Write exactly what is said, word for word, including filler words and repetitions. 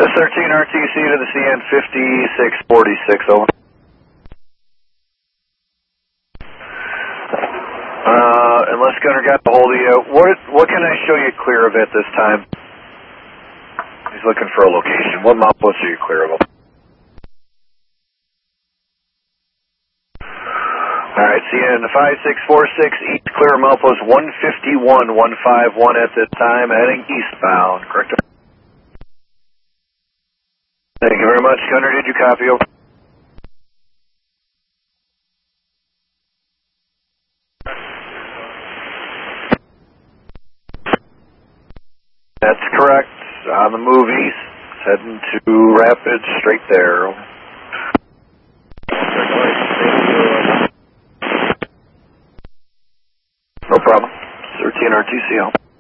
thirteen R T C to the C N fifty-six forty-six, over. Uh, unless Gunner got a hold of you, what, what can I show you clear of at this time? He's looking for a location. What milepost are you clear of? Alright, C N five six four six, east clear milepost one fifty-one one fifty-one at this time, heading eastbound, correct? Thank you very much. Gunner, did you copy? Over. That's correct. On the move east, heading to Rapids, straight there. No problem. thirteen R T C L.